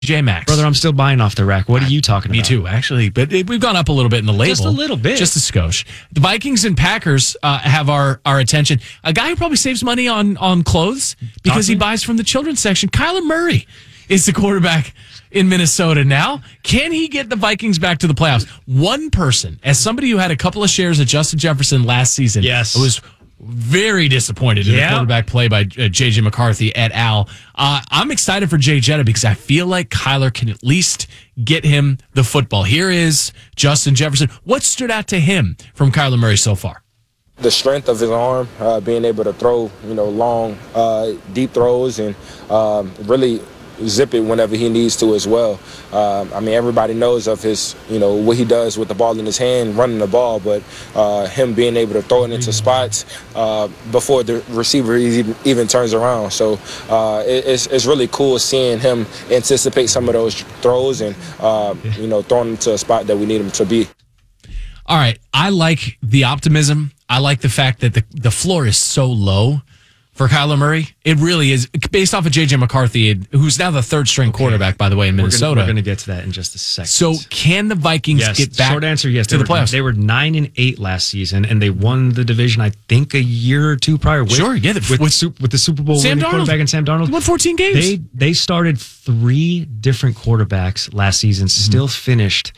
J-Max. Brother, I'm still buying off the rack. What are you talking about? Me too, actually. But we've gone up a little bit in the label. Just a little bit. Just a skosh. The Vikings and Packers have our attention. A guy who probably saves money on clothes because he buys from the children's section. Kyler Murray is the quarterback in Minnesota now. Can he get the Vikings back to the playoffs? One person, as somebody who had a couple of shares of Justin Jefferson last season, was very disappointed in the quarterback play by J.J. McCarthy et al. I'm excited for Jay Jetta because I feel like Kyler can at least get him the football. Here is Justin Jefferson. What stood out to him from Kyler Murray so far? The strength of his arm, being able to throw, long, deep throws and really zip it whenever he needs to as well. Everybody knows of his, what he does with the ball in his hand, running the ball, but him being able to throw it into spots before the receiver even turns around. So it's really cool seeing him anticipate some of those throws and, throwing them to a spot that we need him to be. All right. I like the optimism. I like the fact that the floor is so low for Kyler Murray. It really is, based off of J.J. McCarthy, who's now the third-string quarterback, by the way, in Minnesota. We're going to get to that in just a second. So can the Vikings get back short answer, yes, to the playoffs? They were 9-8 last season, and they won the division, I think, a year or two prior. With the Super Bowl winning quarterback and Sam Darnold. They won 14 games. They started 3 different quarterbacks last season, still finished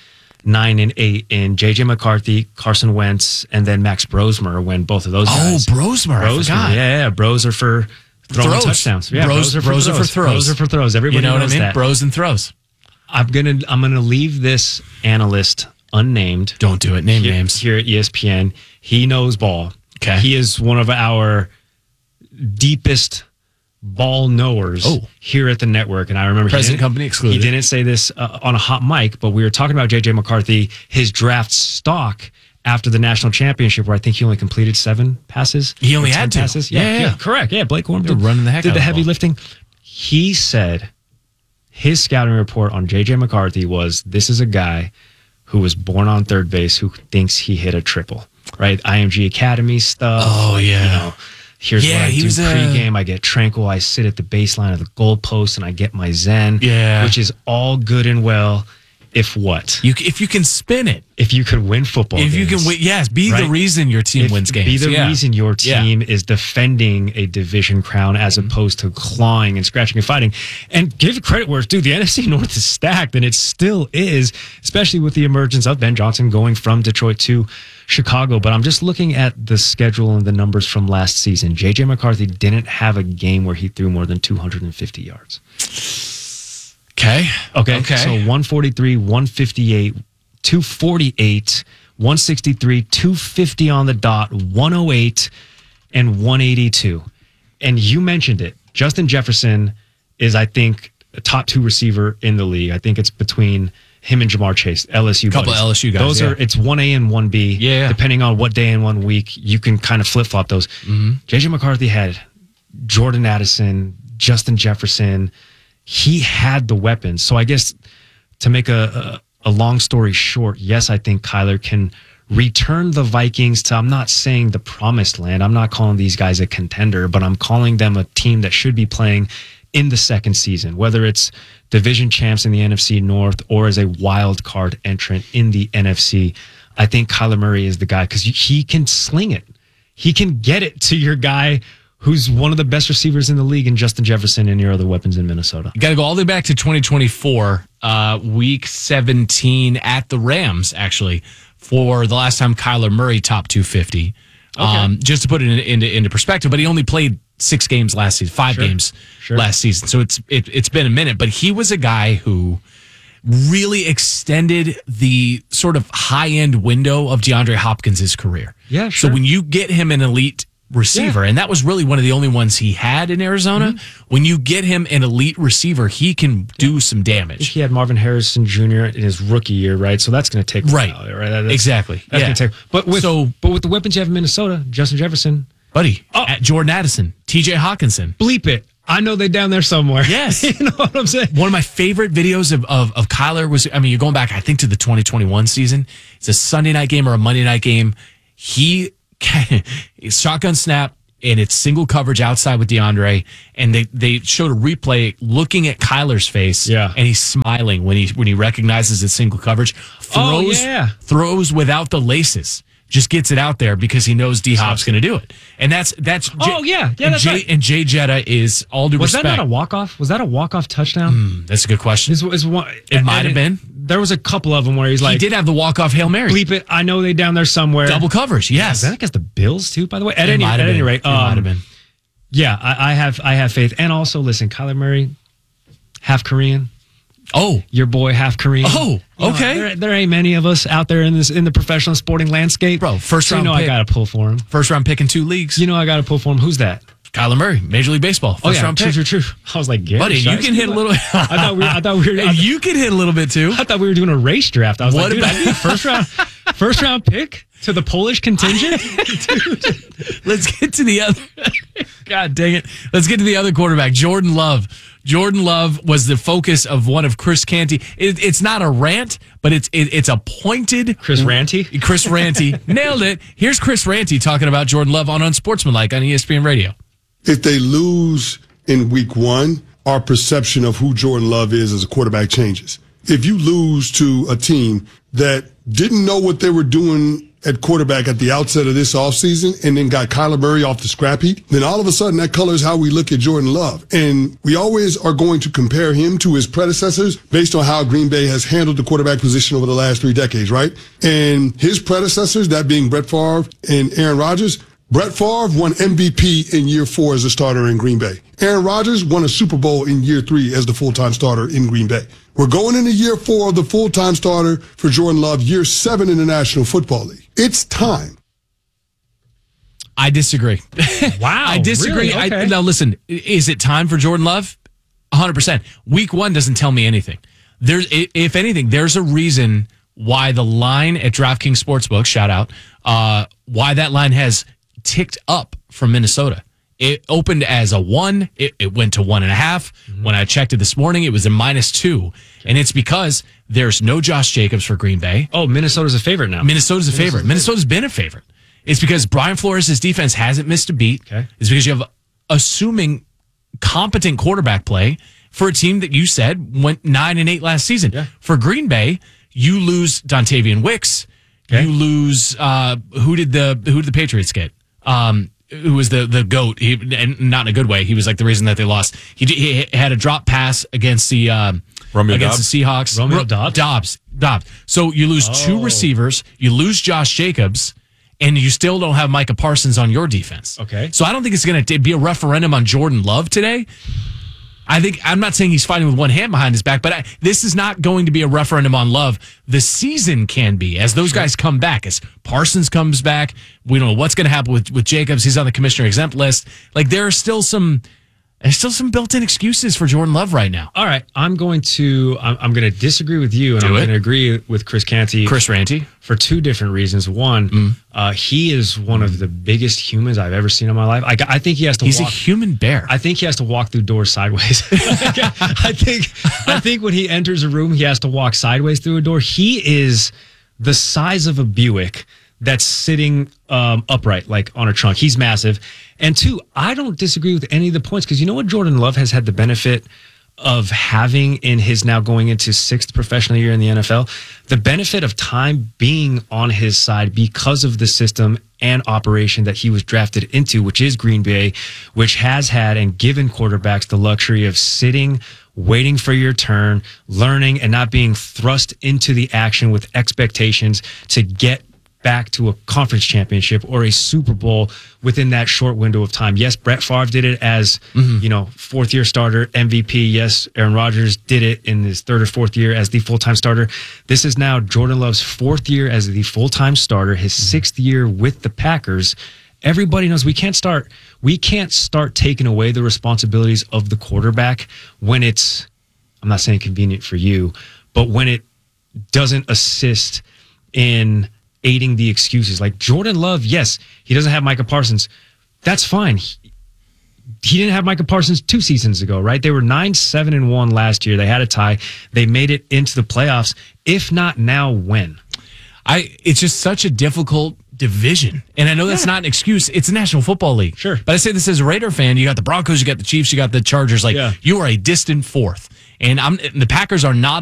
9-8 in J.J. McCarthy, Carson Wentz, and then Max Brosmer when both of those guys. Brosmer. I forgot. Yeah. Broser for throwing touchdowns. Yeah, Broser for throws. Broser for throws. Everybody knows that. Bros and throws. I'm gonna leave this analyst unnamed. Don't do it. Name names. Here at ESPN. He knows ball. Okay. He is one of our deepest ball knowers here at the network. And I remember President company excluded. He didn't say this on a hot mic, but we were talking about J.J. McCarthy, his draft stock after the national championship, where I think he only completed 7 passes. He only had 10 passes. Yeah, correct. Yeah, Blake Corum did running the heck did the heavy lifting. He said his scouting report on J.J. McCarthy was, this is a guy who was born on third base who thinks he hit a triple, right? IMG Academy stuff. Oh, yeah. Here's what I do pregame. I get tranquil. I sit at the baseline of the goalpost and I get my zen, which is all good and well. If what? If you can spin it. If you could win football games. If you can win, be the reason your team wins games. Be the reason your team is defending a division crown as opposed to clawing and scratching and fighting. And give credit where it's due. The NFC North is stacked, and it still is, especially with the emergence of Ben Johnson going from Detroit to Chicago. But I'm just looking at the schedule and the numbers from last season. J.J. McCarthy didn't have a game where he threw more than 250 yards. Okay. So 143, 158, 248, 163, 250 on the dot, 108, and 182. And you mentioned it. Justin Jefferson is, I think, a top 2 receiver in the league. I think it's between him and Jamar Chase, LSU. Couple buddies. LSU guys. Those are, it's 1A and 1B. Yeah. Depending on what day in 1 week, you can kind of flip flop those. JJ McCarthy had Jordan Addison, Justin Jefferson. He had the weapons. So I guess to make a long story short, yes, I think Kyler can return the Vikings to, I'm not saying the promised land. I'm not calling these guys a contender, but I'm calling them a team that should be playing in the second season, whether it's division champs in the NFC North or as a wild card entrant in the NFC. I think Kyler Murray is the guy because he can sling it. He can get it to your guy who's one of the best receivers in the league, in Justin Jefferson and your other weapons in Minnesota. You got to go all the way back to 2024, week 17 at the Rams, actually, for the last time Kyler Murray topped 250. Just to put it into perspective, but he only played 6 games last season, 5 games last season. So it's been a minute, but he was a guy who really extended the sort of high-end window of DeAndre Hopkins' career. Yeah, sure. So when you get him an elite receiver, and that was really one of the only ones he had in Arizona. When you get him an elite receiver, he can do some damage. He had Marvin Harrison Jr. in his rookie year, right? So that's going to take a while, right? Exactly. That's going to take. But with the weapons you have in Minnesota, Justin Jefferson, at Jordan Addison, TJ Hawkinson, bleep it. I know they're down there somewhere. Yes. You know what I'm saying? One of my favorite videos of Kyler was, you're going back, I think, to the 2021 season. It's a Sunday night game or a Monday night game. Shotgun snap, and it's single coverage outside with DeAndre, and they showed a replay looking at Kyler's face, and he's smiling when he recognizes it's single coverage. Throws without the laces. Just gets it out there because he knows D-Hop's going to do it. And that's that's right. And Jay Jetta is all due respect. Was that not a walk-off? Was that a walk-off touchdown? That's a good question. It might have been. There was a couple of them where he's like... He did have the walk-off Hail Mary. Bleep it. I know they down there somewhere. Double coverage, yes. Is that against the Bills, too, by the way? At any rate. It might have been. Yeah, I have faith. And also, listen, Kyler Murray, half Korean. Oh, your boy half Korean. Oh, okay. There ain't many of us out there in the professional sporting landscape, bro. First round, pick. I got to pull for him. First round pick in 2 leagues. I got to pull for him. Who's that? Kyler Murray, Major League Baseball. First round pick. True. I was like, buddy, you can hit a little. I thought we were. You can hit a little bit too. I thought we were doing a race draft. I was like, dude, I need a first round pick to the Polish contingent. Dude, let's get to the other. God dang it! Let's get to the other quarterback, Jordan Love. Jordan Love was the focus of one of Chris Canty. It's not a rant, but it's a pointed Chris Ranty. Chris Ranty nailed it. Here's Chris Ranty talking about Jordan Love on Unsportsmanlike on ESPN Radio. If they lose in week 1, our perception of who Jordan Love is as a quarterback changes. If you lose to a team that didn't know what they were doing at quarterback at the outset of this offseason and then got Kyler Murray off the scrap heap, then all of a sudden that colors how we look at Jordan Love. And we always are going to compare him to his predecessors based on how Green Bay has handled the quarterback position over the last 3 decades, right? And his predecessors, that being Brett Favre and Aaron Rodgers, Brett Favre won MVP in year 4 as a starter in Green Bay. Aaron Rodgers won a Super Bowl in year 3 as the full-time starter in Green Bay. We're going into year 4 of the full-time starter for Jordan Love, year 7 in the National Football League. It's time. I disagree. Wow. I disagree. Really? Okay. Now, listen, is it time for Jordan Love? 100%. Week 1 doesn't tell me anything. If anything, there's a reason why the line at DraftKings Sportsbook, shout out, why that line has ticked up from Minnesota. It opened as a 1. It went to 1.5. Mm-hmm. When I checked it this morning, it was a -2. Okay. And it's because there's no Josh Jacobs for Green Bay. Oh, Minnesota's a favorite now. Minnesota's a favorite. Minnesota's been a favorite. It's because Brian Flores' defense hasn't missed a beat. Okay. It's because you have assuming competent quarterback play for a team that you said went 9-8 last season. Yeah. For Green Bay, you lose Dontavian Wicks. Okay. You lose who did the Patriots get? Who was the GOAT, and not in a good way. He was like the reason that they lost. He had a drop pass against the Seahawks. Romeo Doubs. Dobbs. So you lose 2 receivers, you lose Josh Jacobs, and you still don't have Micah Parsons on your defense. Okay. So I don't think it's going to be a referendum on Jordan Love today. I'm not saying he's fighting with one hand behind his back, but this is not going to be a referendum on Love. The season can be, as those guys come back, as Parsons comes back. We don't know what's going to happen with Jacobs. He's on the commissioner exempt list. Like, there's still some built-in excuses for Jordan Love right now. All right, I'm going to disagree with you, and I'm going to agree with Chris Canty. Chris Ranty. For 2 different reasons. One, he is one of the biggest humans I've ever seen in my life. I think he has to. He's a human bear. I think he has to walk through doors sideways. I think when he enters a room, he has to walk sideways through a door. He is the size of a Buick that's sitting upright, like on a trunk. He's massive. And 2, I don't disagree with any of the points, because you know what Jordan Love has had the benefit of having in his now going into 6th professional year in the NFL, the benefit of time being on his side because of the system and operation that he was drafted into, which is Green Bay, which has had and given quarterbacks the luxury of sitting, waiting for your turn, learning, and not being thrust into the action with expectations to get back to a conference championship or a Super Bowl within that short window of time. Yes, Brett Favre did it as, 4th-year starter, MVP. Yes, Aaron Rodgers did it in his 3rd or 4th year as the full-time starter. This is now Jordan Love's 4th year as the full-time starter, his 6th year with the Packers. Everybody knows we can't start taking away the responsibilities of the quarterback when it's, I'm not saying convenient for you, but when it doesn't assist in aiding the excuses. Like Jordan Love, yes, he doesn't have Micah Parsons. That's fine. He didn't have Micah Parsons 2 seasons ago, right? They were 9-7-1 last year. They had a tie. They made it into the playoffs. If not now, when? It's just such a difficult division. And I know that's not an excuse. It's a National Football League. Sure. But I say this as a Raider fan. You got the Broncos, you got the Chiefs, you got the Chargers. Like, you are a distant fourth. And the Packers are not